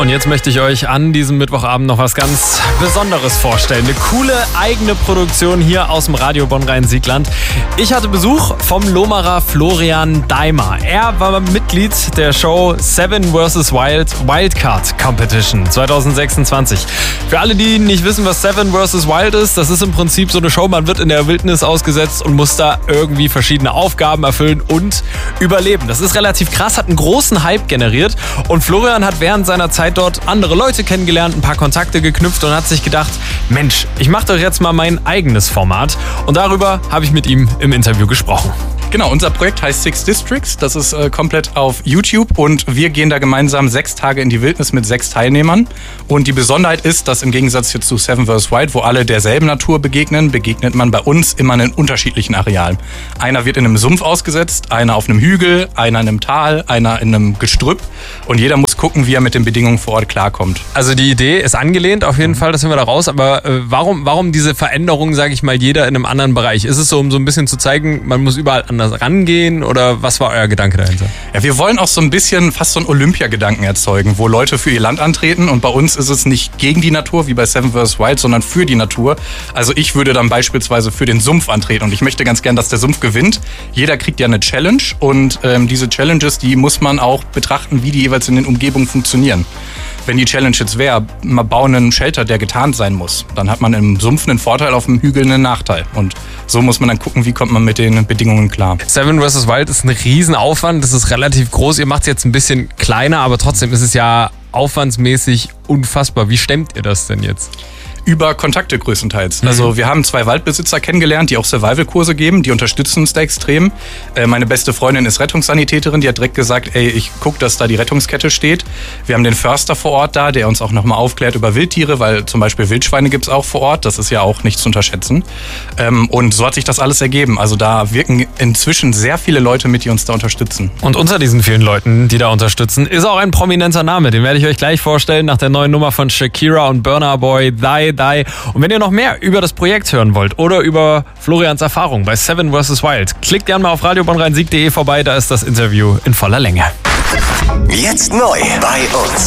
Und jetzt möchte ich euch an diesem Mittwochabend noch was ganz Besonderes vorstellen. Eine coole eigene Produktion hier aus dem Radio Bonn-Rhein-Siegland. Ich hatte Besuch vom Lohmarer Florian Daimer. Er war Mitglied der Show Seven vs. Wild Wildcard Competition 2026. Für alle, die nicht wissen, was Seven vs. Wild ist, das ist im Prinzip so eine Show, man wird in der Wildnis ausgesetzt und muss da irgendwie verschiedene Aufgaben erfüllen und überleben. Das ist relativ krass, hat einen großen Hype generiert und Florian hat während seiner Zeit dort andere Leute kennengelernt, ein paar Kontakte geknüpft und hat sich gedacht, Mensch, ich mache doch jetzt mal mein eigenes Format. Und darüber habe ich mit ihm im Interview gesprochen. Genau, unser Projekt heißt Six Districts. Das ist komplett auf YouTube und wir gehen da gemeinsam 6 Tage in die Wildnis mit 6 Teilnehmern. Und die Besonderheit ist, dass im Gegensatz jetzt zu Seven vs. Wild, wo alle derselben Natur begegnet man bei uns immer in unterschiedlichen Arealen. Einer wird in einem Sumpf ausgesetzt, einer auf einem Hügel, einer in einem Tal, einer in einem Gestrüpp und jeder muss gucken, wie er mit den Bedingungen vor Ort klarkommt. Also die Idee ist angelehnt, auf jeden Fall, das sind wir da raus. Aber warum diese Veränderung, sage ich mal, jeder in einem anderen Bereich? Ist es so, um so ein bisschen zu zeigen, man muss überall anders rangehen oder was war euer Gedanke dahinter? Ja, wir wollen auch so ein bisschen fast so einen Olympiagedanken erzeugen, wo Leute für ihr Land antreten und bei uns ist es nicht gegen die Natur wie bei Seven vs. Wild, sondern für die Natur. Also ich würde dann beispielsweise für den Sumpf antreten und ich möchte ganz gern, dass der Sumpf gewinnt. Jeder kriegt ja eine Challenge und diese Challenges, die muss man auch betrachten, wie die jeweils in den Umgebungen funktionieren. Wenn die Challenge jetzt wäre, mal bauen einen Shelter, der getarnt sein muss, dann hat man im Sumpf einen Vorteil, auf dem Hügel einen Nachteil. Und so muss man dann gucken, wie kommt man mit den Bedingungen klar. Seven vs. Wild ist ein Riesenaufwand, das ist relativ groß. Ihr macht es jetzt ein bisschen kleiner, aber trotzdem ist es ja aufwandsmäßig unfassbar. Wie stemmt ihr das denn jetzt? Über Kontakte größtenteils. Also wir haben 2 Waldbesitzer kennengelernt, die auch Survival-Kurse geben, die unterstützen uns da extrem. Meine beste Freundin ist Rettungssanitäterin, die hat direkt gesagt, ey, ich gucke, dass da die Rettungskette steht. Wir haben den Förster vor Ort da, der uns auch nochmal aufklärt über Wildtiere, weil zum Beispiel Wildschweine gibt es auch vor Ort, das ist ja auch nicht zu unterschätzen. Und so hat sich das alles ergeben. Also da wirken inzwischen sehr viele Leute mit, die uns da unterstützen. Und unter diesen vielen Leuten, die da unterstützen, ist auch ein prominenter Name, den werde ich euch gleich vorstellen, nach der neuen Nummer von Shakira und Burna Boy, Die. Und wenn ihr noch mehr über das Projekt hören wollt oder über Florians Erfahrung bei Seven vs. Wild, klickt gerne mal auf radiobonrheinsieg.de vorbei, da ist das Interview in voller Länge. Jetzt neu bei uns.